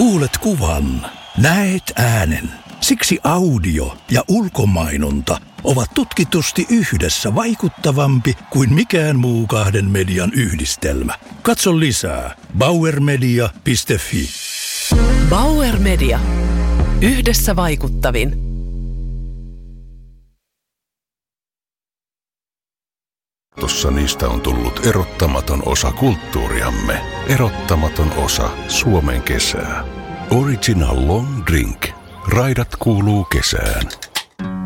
Kuulet kuvan, näet äänen. Siksi audio ja ulkomainonta ovat tutkitusti yhdessä vaikuttavampi kuin mikään muu kahden median yhdistelmä. Katso lisää bauermedia.fi. Bauer Media. Yhdessä vaikuttavin. Tossa niistä on tullut erottamaton osa kulttuuriamme. Erottamaton osa Suomen kesää. Original Long Drink. Raidat kuuluu kesään.